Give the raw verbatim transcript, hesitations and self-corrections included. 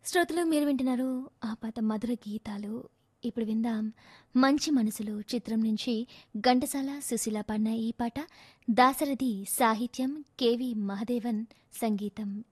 శ్రోతలు మీరు వింటున్నారు ఆ పాత మధుర గీతాలు. ఇప్పుడు విందాం 'మంచి మనసులు' చిత్రం నుంచి ఘంటసాల, సుశీల పాడిన ఈ పాట. దాశరథి సాహిత్యం, కెవి మహదేవన్ సంగీతం.